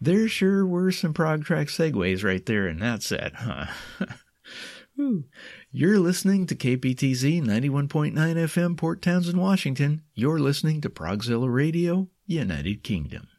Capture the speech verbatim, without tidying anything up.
There sure were some prog track segues right there in that set, huh? Woo. You're listening to K P T Z ninety-one point nine F M, Port Townsend, Washington. You're listening to Progzilla Radio, United Kingdom.